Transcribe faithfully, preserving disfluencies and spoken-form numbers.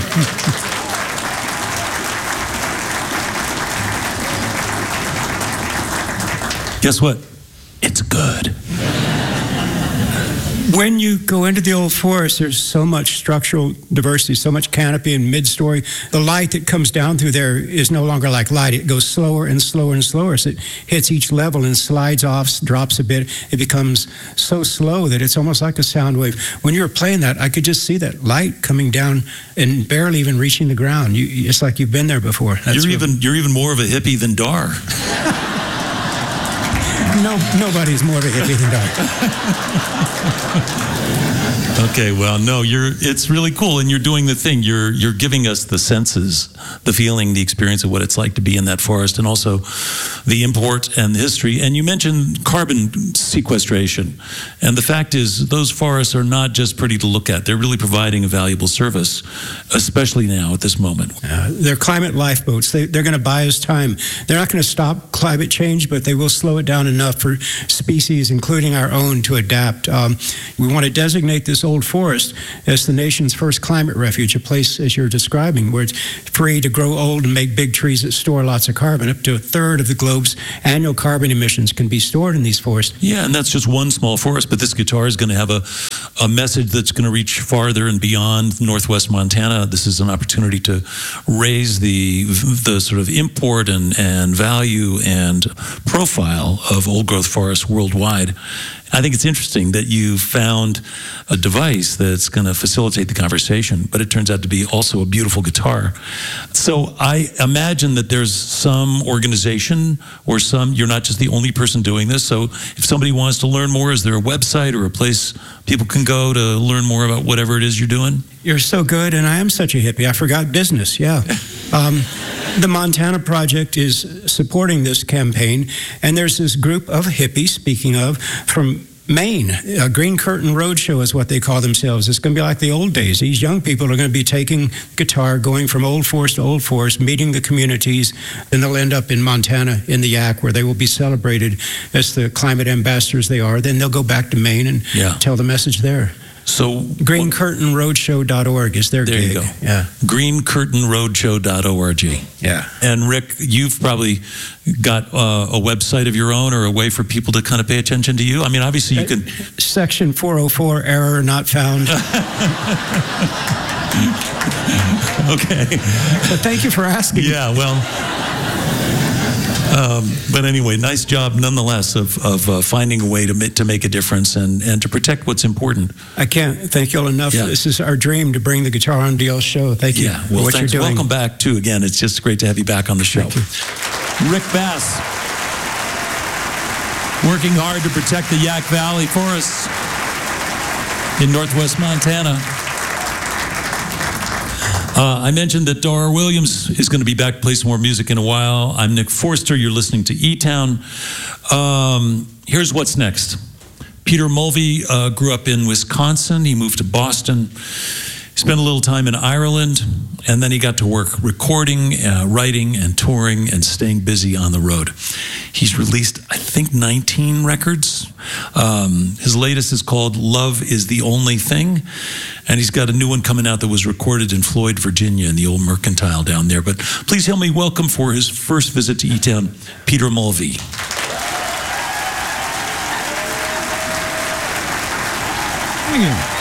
Guess what? It's good. When you go into the old forest, there's so much structural diversity, so much canopy and mid-story. The light that comes down through there is no longer like light. It goes slower and slower and slower as it hits each level and slides off, drops a bit. It becomes so slow that it's almost like a sound wave. When you were playing that, I could just see that light coming down and barely even reaching the ground. You, it's like you've been there before. That's you're what, even you're even more of a hippie than Dar. No, nobody's more of a hippie than Dar. Okay, well, no, you're. It's really cool, and you're doing the thing. You're you're giving us the senses, the feeling, the experience of what it's like to be in that forest, and also the import and the history. And you mentioned carbon sequestration, and the fact is, those forests are not just pretty to look at. They're really providing a valuable service, especially now at this moment. Uh, they're climate lifeboats. They, they're going to buy us time. They're not going to stop climate change, but they will slow it down enough for species, including our own, to adapt. Um, we want to designate this old forest as the nation's first climate refuge, a place, as you're describing, where it's free to grow old and make big trees that store lots of carbon. Up to a third of the globe's annual carbon emissions can be stored in these forests. Yeah, and that's just one small forest, but this guitar is going to have a, a message that's going to reach farther and beyond northwest Montana. This is an opportunity to raise the the sort of import and, and value and profile of old-growth forests worldwide. I think it's interesting that you found a device that's going to facilitate the conversation, but it turns out to be also a beautiful guitar. So I imagine that there's some organization or some, you're not just the only person doing this. So if somebody wants to learn more, is there a website or a place people can go to learn more about whatever it is you're doing? You're so good, and I am such a hippie. I forgot business, yeah. Um, the Montana Project is supporting this campaign, and there's this group of hippies, speaking of, from Maine. A Green Curtain Roadshow is what they call themselves. It's going to be like the old days. These young people are going to be taking guitar, going from old forest to old forest, meeting the communities, and they'll end up in Montana in the Yak, where they will be celebrated as the climate ambassadors they are. Then they'll go back to Maine and yeah. tell the message there. So green curtain roadshow dot org is their there gig. You go. Yeah. green curtain roadshow dot org. Yeah. And Rick, you've probably got uh, a website of your own or a way for people to kind of pay attention to you. I mean, obviously you can. Section four oh four, error not found. Okay. But thank you for asking. Yeah, well. Um, but anyway, nice job nonetheless of, of uh, finding a way to, ma- to make a difference and, and to protect what's important. I can't thank you all enough. Yeah. This is our dream to bring the Guitar on Deal show. Thank you yeah, for well, what thanks. you're doing. Welcome back, too. Again, it's just great to have you back on the show. Rick Bass, working hard to protect the Yak Valley forests in northwest Montana. Uh, I mentioned that Dar Williams is going to be back to play some more music in a while. I'm Nick Forster. You're listening to E-Town. Um, here's what's next. Peter Mulvey uh, grew up in Wisconsin. He moved to Boston. Spent a little time in Ireland, and then he got to work recording, uh, writing, and touring, and staying busy on the road. He's released, I think, nineteen records. Um, his latest is called Love is the Only Thing, and he's got a new one coming out that was recorded in Floyd, Virginia, in the old Mercantile down there. But please help me welcome for his first visit to E-Town, Peter Mulvey. Thank you.